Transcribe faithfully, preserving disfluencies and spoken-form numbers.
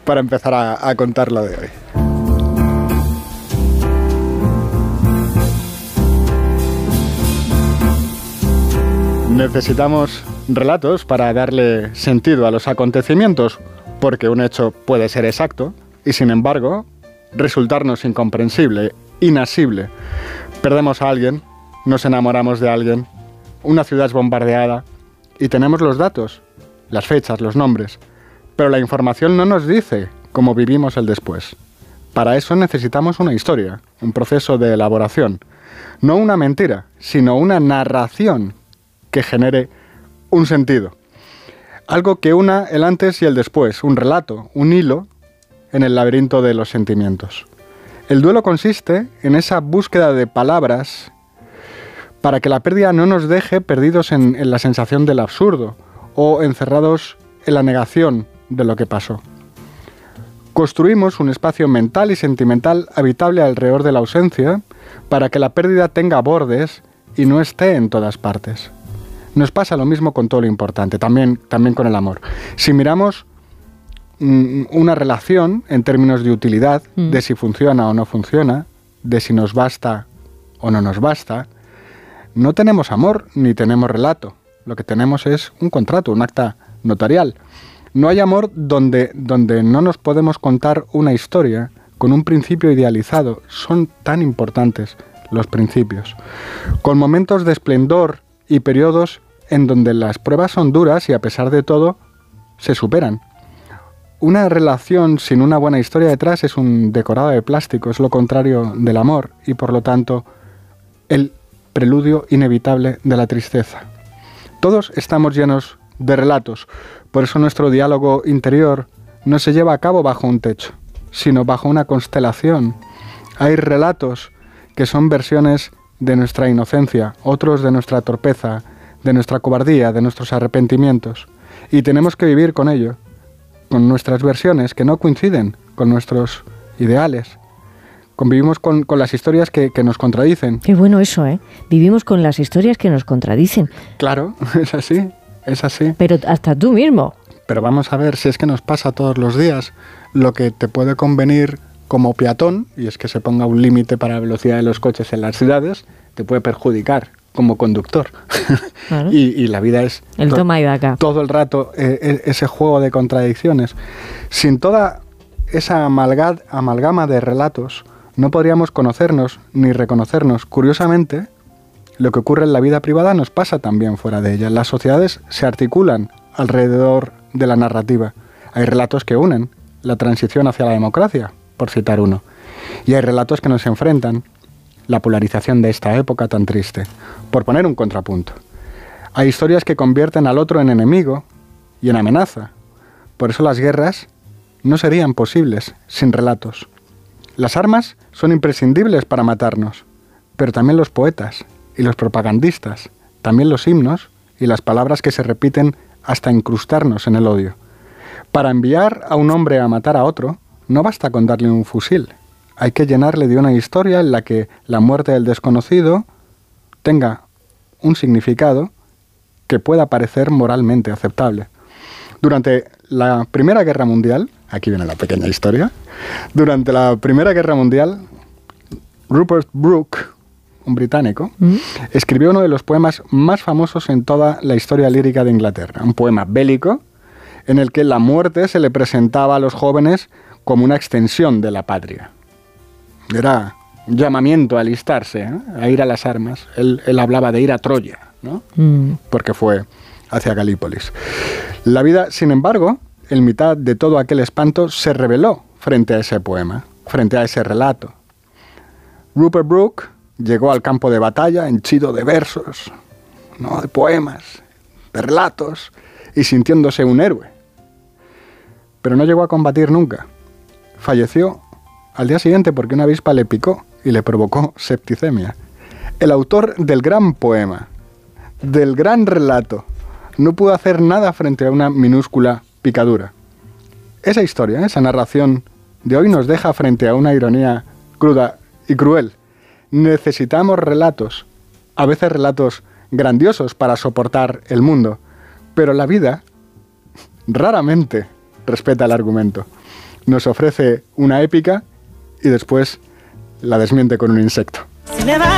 para empezar a, a contar lo de hoy. Necesitamos relatos para darle sentido a los acontecimientos, porque un hecho puede ser exacto y, sin embargo, resultarnos incomprensible, inasible. Perdemos a alguien, nos enamoramos de alguien, una ciudad es bombardeada y tenemos los datos, las fechas, los nombres, pero la información no nos dice cómo vivimos el después. Para eso necesitamos una historia, un proceso de elaboración, no una mentira, sino una narración que genere un sentido. Algo que una el antes y el después, un relato, un hilo en el laberinto de los sentimientos. El duelo consiste en esa búsqueda de palabras para que la pérdida no nos deje perdidos en, en la sensación del absurdo o encerrados en la negación de lo que pasó. Construimos un espacio mental y sentimental habitable alrededor de la ausencia para que la pérdida tenga bordes y no esté en todas partes. Nos pasa lo mismo con todo lo importante, también, también con el amor. Si miramos mm, una relación en términos de utilidad, mm. de si funciona o no funciona, de si nos basta o no nos basta, no tenemos amor ni tenemos relato. Lo que tenemos es un contrato, un acta notarial. No hay amor donde, donde no nos podemos contar una historia con un principio idealizado. Son tan importantes los principios. Con momentos de esplendor y periodos en donde las pruebas son duras y a pesar de todo se superan. Una relación sin una buena historia detrás es un decorado de plástico, es lo contrario del amor y por lo tanto el preludio inevitable de la tristeza. Todos estamos llenos de relatos, por eso nuestro diálogo interior no se lleva a cabo bajo un techo, sino bajo una constelación. Hay relatos que son versiones de nuestra inocencia, otros de nuestra torpeza, de nuestra cobardía, de nuestros arrepentimientos. Y tenemos que vivir con ello, con nuestras versiones que no coinciden con nuestros ideales. Convivimos con, con las historias que, que nos contradicen. Qué bueno eso, ¿eh? Vivimos con las historias que nos contradicen. Claro, es así, es así. Pero hasta tú mismo. Pero vamos a ver si es que nos pasa todos los días. Lo que te puede convenir como peatón, y es que se ponga un límite para la velocidad de los coches en las ciudades, te puede perjudicar como conductor. Claro. y, y la vida es el to- toma y daca. Todo el rato eh, ese juego de contradicciones. Sin toda esa amalga- amalgama de relatos, no podríamos conocernos ni reconocernos. Curiosamente, lo que ocurre en la vida privada nos pasa también fuera de ella. Las sociedades se articulan alrededor de la narrativa. Hay relatos que unen la transición hacia la democracia, por citar uno. Y hay relatos que nos enfrentan, la polarización de esta época tan triste, por poner un contrapunto. Hay historias que convierten al otro en enemigo y en amenaza. Por eso las guerras no serían posibles sin relatos. Las armas son imprescindibles para matarnos, pero también los poetas y los propagandistas, también los himnos y las palabras que se repiten hasta incrustarnos en el odio. Para enviar a un hombre a matar a otro, no basta con darle un fusil. Hay que llenarle de una historia en la que la muerte del desconocido tenga un significado que pueda parecer moralmente aceptable. Durante la Primera Guerra Mundial, aquí viene la pequeña historia, durante la Primera Guerra Mundial, Rupert Brooke, un británico, ¿Mm? escribió uno de los poemas más famosos en toda la historia lírica de Inglaterra, un poema bélico en el que la muerte se le presentaba a los jóvenes como una extensión de la patria. Era un llamamiento a alistarse, ¿eh? a ir a las armas. Él, él hablaba de ir a Troya, ¿no? Mm. Porque fue hacia Galípolis. La vida, sin embargo, en mitad de todo aquel espanto, se rebeló frente a ese poema, frente a ese relato. Rupert Brooke llegó al campo de batalla henchido de versos, ¿no? de poemas, de relatos, y sintiéndose un héroe. Pero no llegó a combatir nunca. Falleció al día siguiente porque una avispa le picó y le provocó septicemia. El autor del gran poema, del gran relato, no pudo hacer nada frente a una minúscula picadura. Esa historia, esa narración de hoy nos deja frente a una ironía cruda y cruel. Necesitamos relatos, a veces relatos grandiosos para soportar el mundo, pero la vida raramente respeta el argumento. nos ofrece una épica y después la desmiente con un insecto.